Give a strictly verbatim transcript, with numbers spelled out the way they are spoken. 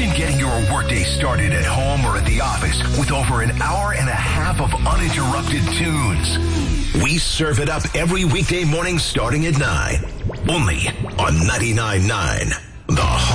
Imagine getting your workday started at home or at the office with over an hour and a half of uninterrupted tunes. We serve it up every weekday morning starting at nine. Only on ninety-nine point nine. The